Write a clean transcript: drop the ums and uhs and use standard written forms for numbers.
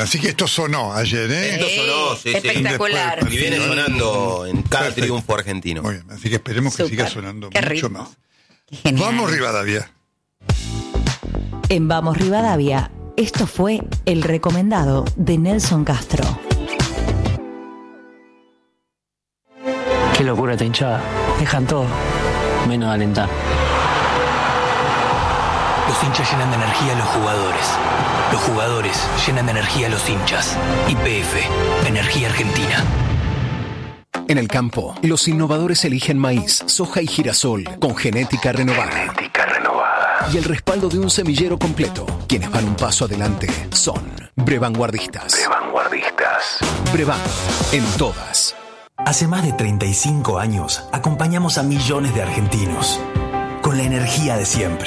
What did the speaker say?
Bueno, así que esto sonó ayer, ¿eh? Esto sonó, sí, espectacular. Y viene sonando en cada triunfo argentino. Muy bien, así que esperemos que siga sonando mucho ritmo. más. Qué genial. Vamos, Rivadavia. En Vamos Rivadavia, esto fue el recomendado de Nelson Castro. Qué locura esta hinchada. Dejan todo, menos alentar. Los hinchas llenan de energía a los jugadores. Los jugadores llenan de energía a los hinchas. YPF, Energía Argentina. En el campo, los innovadores eligen maíz, soja y girasol con genética renovada. Y el respaldo de un semillero completo. Quienes van un paso adelante son Brevanguardistas. Brevan, en todas. Hace más de 35 años acompañamos a millones de argentinos con la energía de siempre.